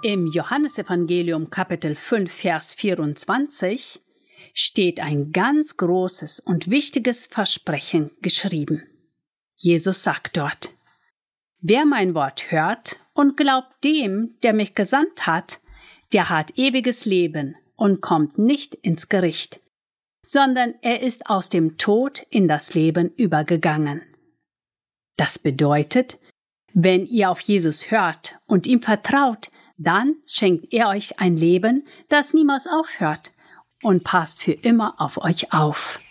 Im Johannesevangelium Kapitel 5, Vers 24 steht ein ganz großes und wichtiges Versprechen geschrieben. Jesus sagt dort: Wer mein Wort hört und glaubt dem, der mich gesandt hat, der hat ewiges Leben und kommt nicht ins Gericht, sondern er ist aus dem Tod in das Leben übergegangen. Das bedeutet, wenn ihr auf Jesus hört und ihm vertraut, dann schenkt er euch ein Leben, das niemals aufhört und passt für immer auf euch auf.